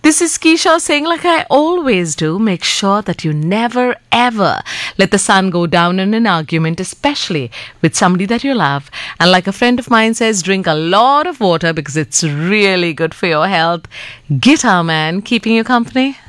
This is Keisha saying, like I always do, make sure that you never ever let the sun go down in an argument, especially with somebody that you love. And like a friend of mine says, drink a lot of water because it's really good for your health. Guitar Man, keeping you company.